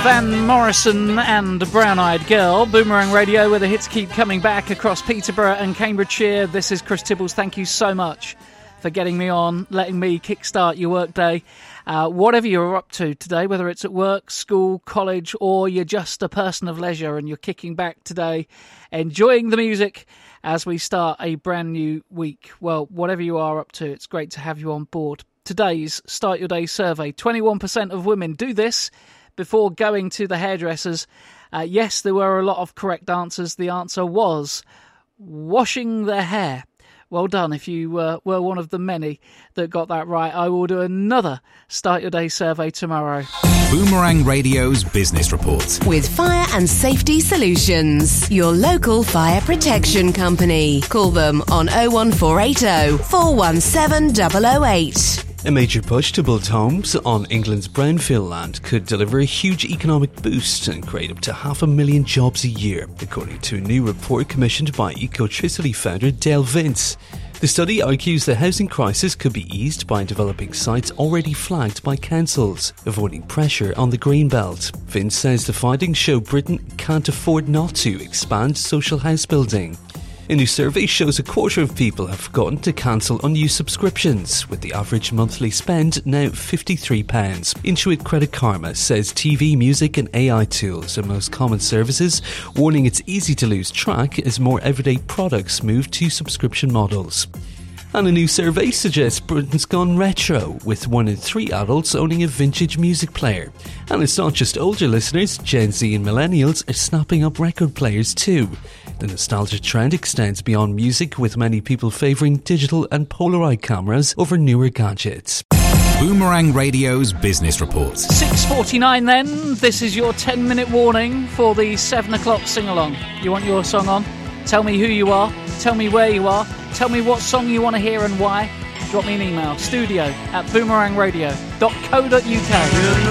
Van Morrison and Brown Eyed Girl. Boomerang Radio, where the hits keep coming back across Peterborough and Cambridgeshire. This is Chris Tibbles. Thank you so much for getting me on, letting me kickstart your workday. Whatever you're up to today, whether it's at work, school, college, or you're just a person of leisure and you're kicking back today, enjoying the music as we start a brand new week. Well, whatever you are up to, it's great to have you on board. Today's Start Your Day survey, 21% of women do this before going to the hairdressers. Yes, there were a lot of correct answers. The answer was washing their hair. Well done if you were one of the many that got that right. I will do another Start Your Day survey tomorrow. Boomerang Radio's Business Report. With Fire and Safety Solutions, your local fire protection company. Call them on 01480 417 008. A major push to build homes on England's brownfield land could deliver a huge economic boost and create up to 500,000 jobs a year, according to a new report commissioned by Ecotricity founder Dale Vince. The study argues the housing crisis could be eased by developing sites already flagged by councils, avoiding pressure on the Greenbelt. Vince says the findings show Britain can't afford not to expand social house building. A new survey shows a quarter of people have forgotten to cancel unused subscriptions, with the average monthly spend now £53. Intuit Credit Karma says TV, music and AI tools are most common services, warning it's easy to lose track as more everyday products move to subscription models. And a new survey suggests Britain's gone retro, with 1 in 3 adults owning a vintage music player. And it's not just older listeners, Gen Z and millennials are snapping up record players too. The nostalgia trend extends beyond music, with many people favouring digital and Polaroid cameras over newer gadgets. Boomerang Radio's Business Report. 6:49 then. This is your 10-minute warning for the 7 o'clock sing-along. You want your song on? Tell me who you are. Tell me where you are. Tell me what song you want to hear and why. Drop me an email. studio@boomerangradio.co.uk.